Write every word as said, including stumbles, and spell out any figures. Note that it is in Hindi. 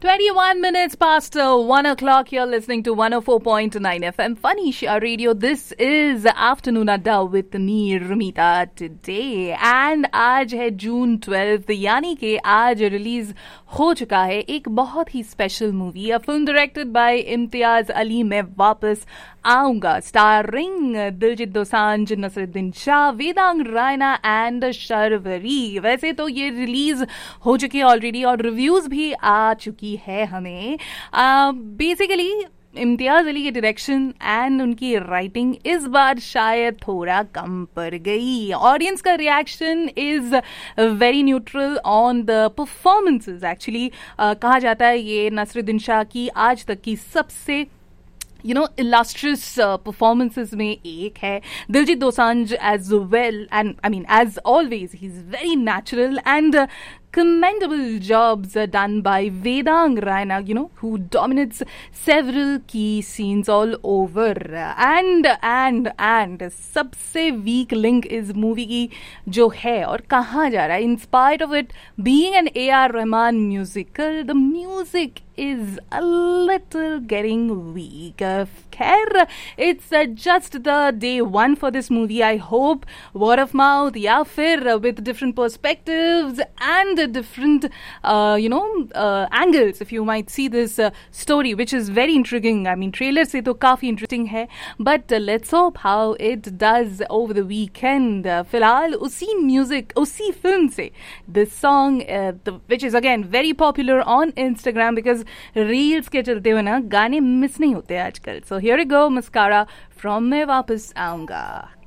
twenty-one minutes past uh, one o'clock. You're listening to one oh four point nine F M Fanisha Radio. This is Afternoon Adda with me, Ramita, today. And आज है जून ट्वेल्थ, यानी कि आज रिलीज हो चुका है एक बहुत ही special movie, a film directed by Imtiaz Ali, मैं वापस आऊंगा, स्टारिंग दिलजीत दोसांझ, नसरुद्दीन शाह, वेदांग रायना एंड शर्वरी. वैसे तो ये रिलीज हो चुकी है ऑलरेडी और रिव्यूज भी आ चुकी है हमें. बेसिकली uh, इम्तियाज अली की डायरेक्शन एंड उनकी राइटिंग इस बार शायद थोड़ा कम पड़ गई. ऑडियंस का reaction is very neutral on the performances. Actually कहा जाता है ये नसरुद्दीन शाह की आज तक की सबसे you know illustrious uh, performances में एक है. Diljit Dosanjh as well, and I mean as always he's very natural, and uh, commendable jobs are done by Vedang Raina, you know, who dominates several key scenes all over. And and and सबसे weak link is movie की जो है और कहाँ जा रहा है. In spite of it being an A R Rahman musical, the music is a little getting weak. खैर, it's uh, just the day one for this movie. I hope word of mouth या फिर uh, with different perspectives and uh, different uh, you know uh, angles, if you might see this uh, story, which is very intriguing. I mean, trailer से तो काफी interesting है, but uh, let's hope how it does over the weekend. Uh, फिलहाल उसी music, उसी film से this song, uh, the, which is again very popular on Instagram because reels के चलते हुए ना गाने मिस नहीं होते आजकल. So here we go, mascara from मैं वापस आऊंगा.